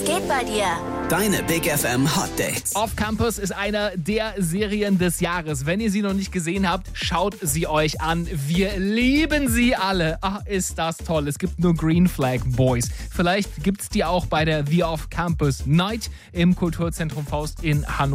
geht bei dir? Deine Big FM Hot Dates. Off Campus ist einer der Serien des Jahres. Wenn ihr sie noch nicht gesehen habt, schaut sie euch an. Wir lieben sie alle. Ach, ist das toll. Es gibt nur Green Flag Boys. Vielleicht gibt es die auch bei der The Off Campus Night im Kulturzentrum Faust in Hannover.